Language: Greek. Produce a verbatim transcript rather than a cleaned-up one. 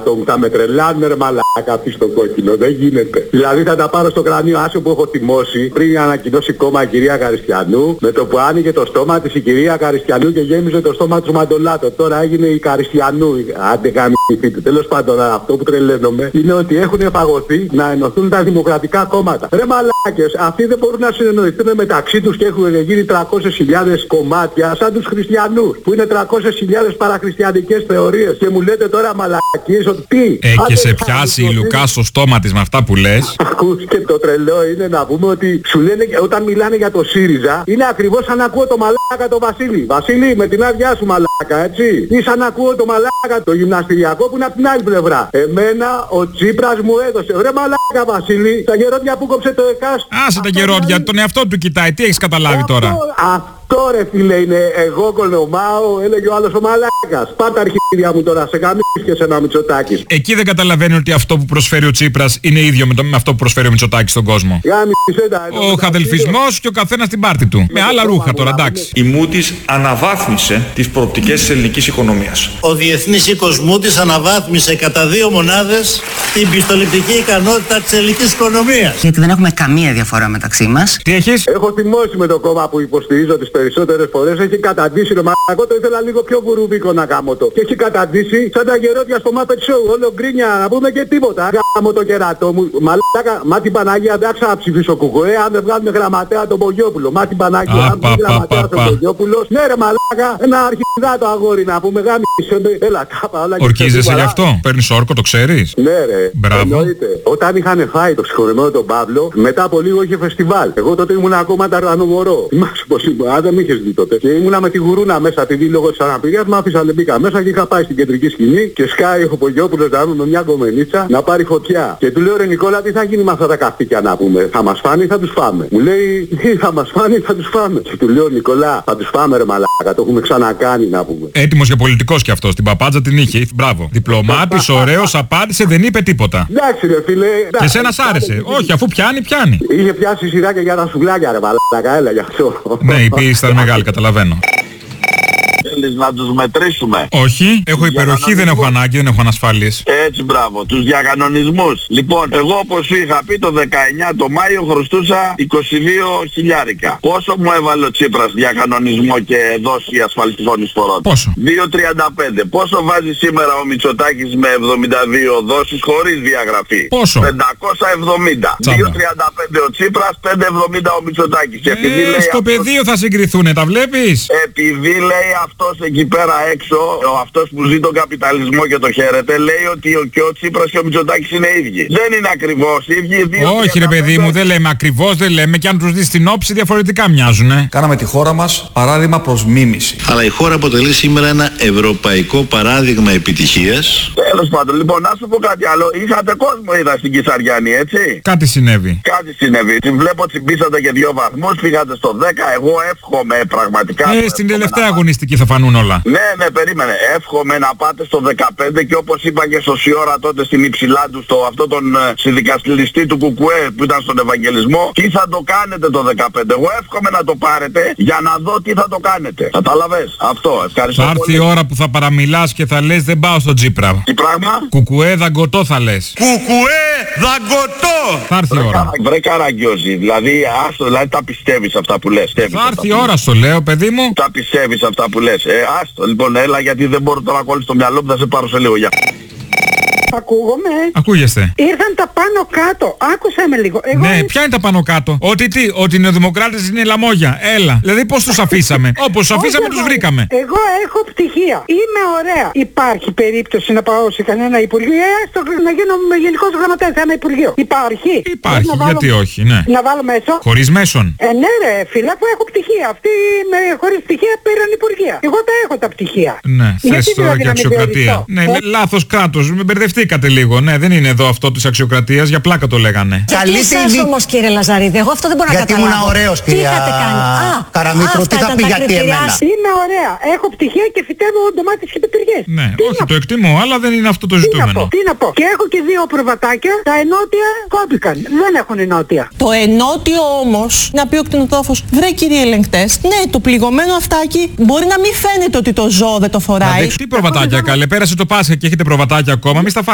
κερατό μου. Θα με τρελάνε ρε μαλάκα αυτή στο κόκκινο. Δεν γίνεται. Δηλαδή θα τα πάρω στο κρανίο άσο που έχω τιμώσει πριν ανακοινώσει κόμμα η κυρία Καριστιανού. Με το που άνοιγε το στόμα της η κυρία Καριστιανού και γέμιζε το στόμα του Μαντολάτο. Τώρα έγινε η Καριστιανού. Άντε γαμηθείτε. Τέλος πάντων, αυτό που τρελαίνομαι είναι ότι έχουν παγωθεί να ενωθούν τα δημοκρατικά κόμματα. Ρε μαλάκες, αυτοί δεν μπορούν να συνεννοηθούν μεταξύ τους και έχουν γίνει τριακόσιες χιλιάδες κομμάτια σαν τους χριστιανούς που είναι τριακόσιες χιλιάδες παραχριστιανικές θεωρίες και μου λέτε τώρα μαλακίες ότι τι. Ε, και σε πιάσει η Λουκά στο στόμα της με αυτά που λες. Ακούς, και το τρελό είναι να πούμε ότι σου λένε όταν μιλάνε για το ΣΥΡΙΖΑ είναι ακριβώς σαν να ακούω το μαλάκα το Βασίλη. Βασίλη με την άδειά σου μαλάκα, έτσι. Ή σαν να ακούω το μαλάκα το γυμναστηριακό που είναι από την άλλη πλευρά. Εμένα ο Τσίπρας μου έδωσε. Ρε μαλάκα Βασίλη, τα γερόντια που κόψε το ΕΚΑΣ. Άσε τα γερόντια, τον εαυτό του κοιτάει. Τι έχεις καταλάβει αυτό, τώρα. Αυτό ρε φίλε είναι εγώ κολομάω, έλεγε ο άλλος ο μαλάκας. Πάρ' τα αρχίδια μου τώρα, σε καμίσκες ένα Μητσοτάκης. Εκεί δεν καταλαβαίνει ότι αυτό που προσφέρει ο Τσίπρας είναι ίδιο με, το, με αυτό που προσφέρει ο Μητσοτάκης στον κόσμο. Ο χαδελφισμός και ο καθένας στην πάρτη του. Με άλλα ρούχα τώρα, εντάξει. Η Moody's αναβάθμισε τις προοπτικές της ελληνικής οικονομίας. Ο Διεθνής Οίκος Moody's αναβάθμισε κατά δύο μονάδες την πιστοληπτική ικανότητα της ελληνικής οικονομίας. Γιατί δεν έχουμε καμία διαφορά μεταξύ μας. Τι έχεις? Έχω θυμώσει με το κόμμα που υποστηρίζω τις περισσότερες φορές. Έχει καταντήσει, ρε μαλακό, το ήθελα λίγο πιο βουρουβίκο να κάνω το. Και έχει καταντήσει σαν τα γερόντια στο Muppet Show. Όλο γκρίνια να πούμε και τίποτα. Γάμω το κερατό μου. Μαλάκα, μα την Παναγία δεν θα ψηφίσω κουκουέ. Αν δεν βγάλουμε γραμματέα τον Πογιόπουλο. Μα την Παναγία, αν βγάλουμε γραμματέα τον Πογιόπουλο. Ναι, ρε μαλάκα, ένα αρχιδά το αγόρι να πούμε γάμισε. Έλα, κάπα όλα. Ορκίζεσαι γι' αυτό? Παίρνεις όρκο, το ξέρεις? Ναι, ρε. Μπράβο. Εννοείται. Όταν είχαν φάει το συγχωρεμένο τον Παύλο, μετά από λίγο είχε φεστιβάλ. Εγώ τότε ήμουν ακόμα ταρανομορό. Θυμάσαι πως ήμουν, αν δεν με είχες δει τότε. Και ήμουνα με τη γουρούνα μέσα, επειδή λόγω της αναπηρίας μ' άφησαν, δεν μπήκα μέσα και είχα πάει στην κεντρική σκηνή και σκάει ο Πογιόπουλος να με μια κομμενίτσα να πάρει φωτιά. Και του λέω ρε Νικόλα, τι θα γίνει με αυτά τα καυτίκια να πούμε? Θα μας φάνε ή θα τους φάμε? Μου λέει ή θα μας φάνε ή θα τους φάμε? Και του λέω Νικόλα, θα τους φάμε ρε μαλάκα, το έχουμε ξανακάνει να πούμε. Έτοιμος για πολιτικός κι αυτός, την παπάντζα την είχε. Μπράβο. Διπλωμάτης, ωραίος, απάντησε, δεν είπε τίποτα. Εντάξει ρε φίλε. Και εσένα σ' άρεσε? Όχι, αφού πιάνει, πιάνει. Είχε πιάσει σειράκια για τα σουβλάκια ρε μαλάκα, έλα γι' αυτό. Ναι, η πίεση ήταν μεγάλη, καταλαβαίνω. Θέλεις να τους μετρήσουμε? Όχι, έχω υπεροχή, δεν έχω ανάγκη, δεν έχω ανασφάλειες. Έτσι μπράβο, τους διακανονισμούς. Λοιπόν, εγώ όπως σου είχα πει το δεκαεννιά το Μάιο χρωστούσα είκοσι δύο χιλιάρικα. Πόσο μου έβαλε ο Τσίπρας διακανονισμό και δόση ασφαλιστικών εισφορών? Πόσο? δύο τριάντα πέντε. Πόσο βάζει σήμερα ο Μητσοτάκης με εβδομήντα δύο δόσεις χωρίς διαγραφή? Πόσο? πεντακόσια εβδομήντα. δύο τριάντα πέντε ο Τσίπρας, πεντακόσια εβδομήντα ο Μητσοτάκης. Ε, λέει στο αυτός... πεδίο θα συγκριθούνε, τα βλέπεις? Επειδή λέει αυτός εκεί πέρα έξω, ο αυτός που ζει τον καπιταλισμό και το χαίρεται, λέει ότι ο, και ο Τσίπρας και ο Μητσοτάκης είναι ίδιοι. Δεν είναι ακριβώς ίδιοι. Όχι ρε παιδί μου, δεν λέμε ακριβώς, δεν λέμε, και αν τους δεις στην όψη διαφορετικά μοιάζουνε. Κάναμε τη χώρα μας παράδειγμα προς μίμηση. Αλλά η χώρα αποτελεί σήμερα ένα ευρωπαϊκό παράδειγμα επιτυχίας. Τέλος πάντων, λοιπόν, να σου πω κάτι άλλο. Είχατε κόσμο, είδα στην Κισαριάννη, έτσι? Κάτι συνέβη. Κάτι συνέβη. Την βλέπω τσιμπήσατε και δύο βαθμούς, πήγατε στο δέκα. Εγώ εύχομαι πραγματικά. Ε, στην τελευταία αγωνιστική θα φανούν όλα. Ναι, ναι, περίμενε. Εύχομαι να πάτε στο δεκαπέντε και όπως είπα και στο Σιώρα τότε στην υψηλά του, στο αυτό τον ε, συνδικαστηλιστή του Κουκουέ που ήταν στον Ευαγγελισμό, τι θα το κάνετε το δεκαπέντε. Εγώ εύχομαι να το πάρετε για να δω τι θα το κάνετε. Κατάλαβες? Αυτό. Ευχαριστώ. Θα έρθει η ώρα που θα παραμιλάς και θα λες δεν πάω στο Τσίπρα. Τι πράγμα? Κουκουέ δαγκωτό θα λες. Κουκουέ δαγκωτό! Θα έρθει η ώρα. Βρε Καραγκιόζη, δηλαδή άστο, δηλαδή τα πιστεύεις αυτά που λες. Θα έρθει η ώρα στο λέω παιδί μου. Τα πιστεύεις αυτά που λες. Ε, άστο, λοιπόν, έλα γιατί δεν μπορώ τώρα να κόλλεις το μυαλό μου, θα σε πάρω σε λίγο. Γεια. Ακούγομαι. Ακούγεστε. Ήρθαν τα πάνω κάτω. Άκουσα με λίγο. Εγώ ναι, είμαι... ποια είναι τα πάνω κάτω? Ότι τι, ότι οι νεοδημοκράτες είναι λαμόγια. Έλα. Δηλαδή πώς τους αφήσαμε? Όπως τους αφήσαμε τους βρήκαμε. Εγώ έχω πτυχία. Είμαι ωραία. Υπάρχει περίπτωση να πάω σε κανένα υπουργείο? Ε, στο, να γίνω με γενικός γραμματέας σε ένα υπουργείο. Υπάρχει. Υπάρχει. Βάλω... Γιατί όχι, ναι. Να βάλω μέσο. Χωρίς μέσον. Ε, ναι ρε φίλα, που έχω πτυχία. Αυτοί με χωρίς πτυχία πήραν υπουργεία. Εγώ τα έχω τα πτυχία. Ναι, θες τώρα δηλαδή και αξιοκρατία. Ναι, ε? λάθος κράτος. Με μπερδευτήκατε λίγο. Ναι, δεν είναι εδώ αυτό της αξιοκρατίας, για πλάκα το λέγανε. Γιατί εσάς όμως κύριε Λαζαρίδη, εγώ αυτό δεν μπορώ να γιατί καταλάβω. Γιατί ήμουν ωραίος κυρία. κυρία Τι είχατε κάνει? Α, Καραμήτρου, τι θα πει γιατί εμένα? Είμαι ωραία, έχω πτυχία και φυτεύω ντομάτες και πετριές. Ναι, τι όχι το εκτιμώ, αλλά δεν είναι αυτό το ζητούμενο. Τι να πω, τι να πω. Και έχω και δύο προβατάκια, τα ενότια κόπηκαν. Δεν έχουν ενότια. Το ενότιο όμως, να πει ο κτηνοτρόφος, βρε κύριε ελεγκτές, ναι, το πληγωμένο αυτάκι μπορεί να μην φαίνεται ότι το ζώο δεν το φοράει. Τι προβατάκια καλέ, πέρασε το Πάσχα και έχετε προβατάκια ακόμα, μη στα